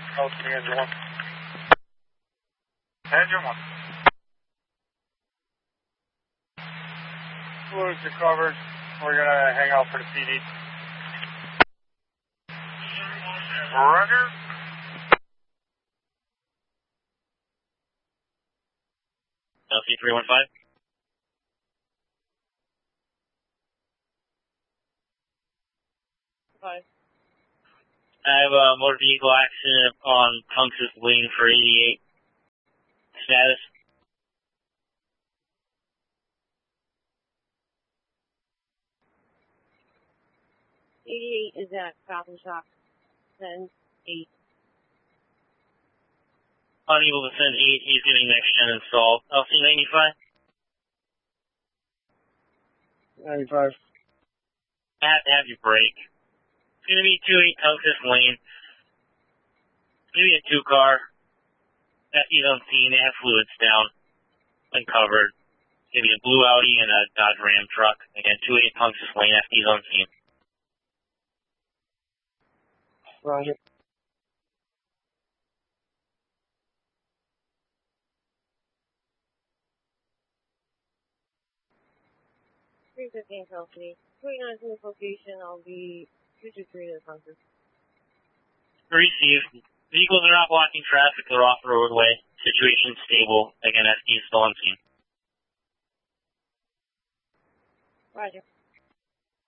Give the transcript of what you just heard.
Code to engine 1. Engine 1. Fluids are covered. We're going to hang out for the PD. Roger. LC315. Hi. I have a motor vehicle accident on Tungus Lane for 88. Status? Is at Falcon Shop. Send 8. Unable to send 8. He's getting next gen installed. LC95? 95. I have to have you brake. It's going to be 28 Tungus Lane. It's going to be a 2-car. FD's on scene. They have fluids down and covered. It's going to be a blue Audi and a Dodge Ram truck. Again, 28 Tungus Lane. FD's on scene. Roger. Kelsey. 29th in this location. I'll be 223 to the Tungus. Received. Vehicles are not blocking traffic. They're off the roadway. Situation stable. Again, FD is still on scene. Roger.